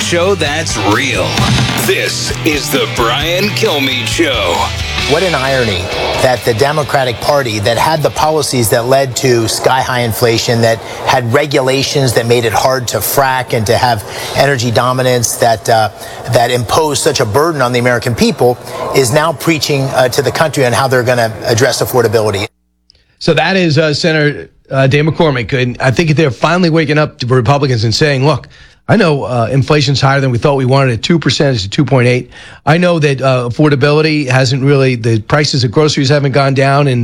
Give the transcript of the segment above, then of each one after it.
show that's real. This is the Brian Kilmeade Show. What an irony that the Democratic Party that had the policies that led to sky-high inflation, that had regulations that made it hard to frack and to have energy dominance, that imposed such a burden on the American people, is now preaching to the country on how they're going to address affordability. So that is Senator Dave McCormick. And I think they're finally waking up to Republicans and saying, look, I know inflation's higher than we thought we wanted at 2%. It's at 2.8. I know that affordability hasn't really, the prices of groceries haven't gone down, and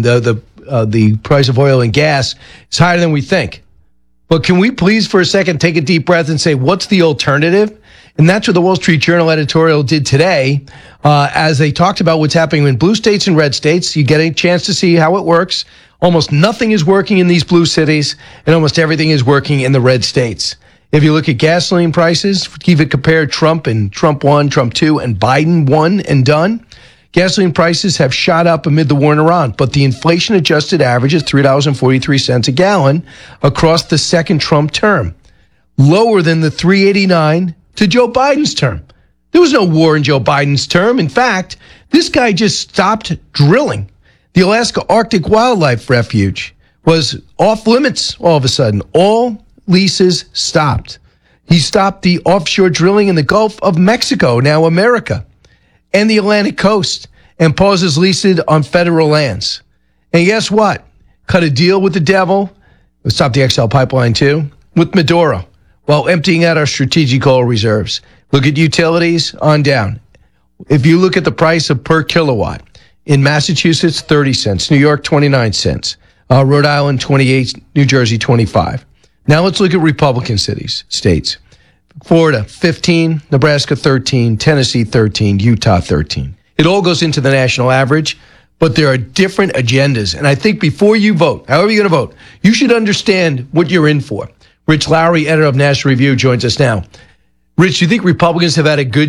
the price of oil and gas is higher than we think. But can we please for a second take a deep breath and say, what's the alternative? And that's what the Wall Street Journal editorial did today as they talked about what's happening in blue states and red states. You get a chance to see how it works. Almost nothing is working in these blue cities, and almost everything is working in the red states. If you look at gasoline prices, even compare Trump and Trump 1, Trump 2, and Biden 1 and done, gasoline prices have shot up amid the war in Iran, but the inflation-adjusted average is $3.43 a gallon across the second Trump term, lower than the $3.89 to Joe Biden's term. There was no war in Joe Biden's term. In fact, this guy just stopped drilling. The Alaska Arctic Wildlife Refuge was off limits all of a sudden. All leases stopped. He stopped the offshore drilling in the Gulf of Mexico, now America, and the Atlantic coast, and pauses leases on federal lands. And guess what? Cut a deal with the devil. We stopped the XL pipeline too, with Maduro, while emptying out our strategic oil reserves. Look at utilities on down. If you look at the price of per kilowatt, in Massachusetts, 30 cents, New York, 29 cents, Rhode Island, 28, New Jersey, 25. Now let's look at Republican states. Florida, 15, Nebraska, 13, Tennessee, 13, Utah, 13. It all goes into the national average, but there are different agendas. And I think before you vote, however you're going to vote, you should understand what you're in for. Rich Lowry, editor of National Review, joins us now. Rich, do you think Republicans have done a good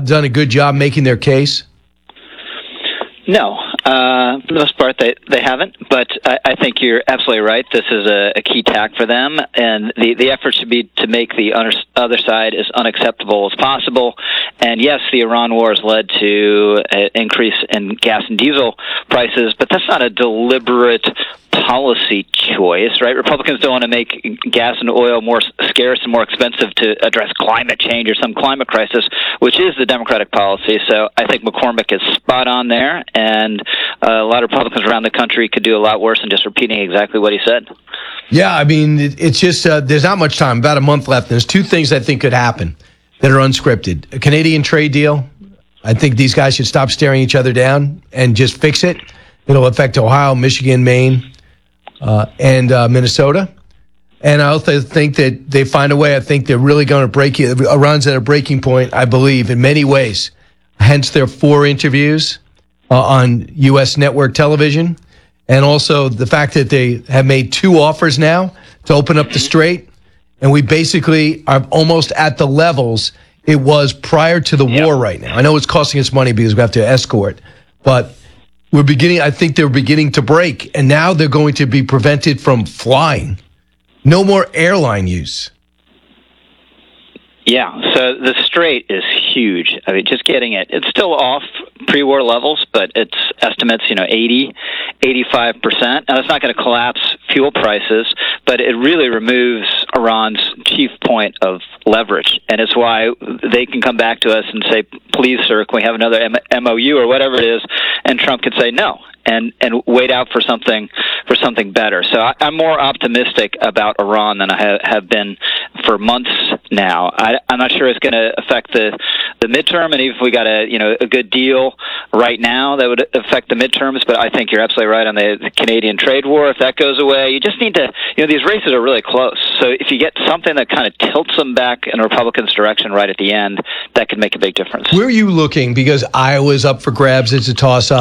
job making their case? No, for the most part, they haven't. But I think you're absolutely right. This is a key tack for them, and the effort should be to make the other side as unacceptable as possible. And yes, the Iran war has led to an increase in gas and diesel prices, but that's not a deliberate policy choice, right? Republicans don't want to make gas and oil more scarce and more expensive to address climate change or some climate crisis, which is the Democratic policy. So I think McCormick is spot on there, and a lot of Republicans around the country could do a lot worse than just repeating exactly what he said. Yeah, I mean, it's just there's not much time, about a month left. There's two things I think could happen that are unscripted. A Canadian trade deal. I think these guys should stop staring each other down and just fix it. It'll affect Ohio, Michigan, Maine, and Minnesota. And I also think that they find a way. I think they're really going to break it. Iran's at a breaking point, I believe, in many ways. Hence their 4 interviews on U.S. network television. And also the fact that they have made 2 offers now to open up the strait. And we basically are almost at the levels it was prior to the war right now. I know it's costing us money because we have to escort. But I think they're beginning to break. And now they're going to be prevented from flying. No more airline use. Yeah, so the strait is huge. I mean, just getting it's still off pre-war levels, but it's estimates, 80, 85%. Now, that's not going to collapse fuel prices, but it really removes Iran's chief point of leverage. And it's why they can come back to us and say, please, sir, can we have another MOU or whatever it is? And Trump could say no. And wait out for something better. So I'm more optimistic about Iran than I have been for months now. I'm not sure it's going to affect the midterm, and even if we got a good deal right now, that would affect the midterms. But I think you're absolutely right on the Canadian trade war. If that goes away, you just need to. These races are really close. So if you get something that kind of tilts them back in a Republican's direction right at the end, that could make a big difference. Where are you looking? Because Iowa's up for grabs. It's a toss-up.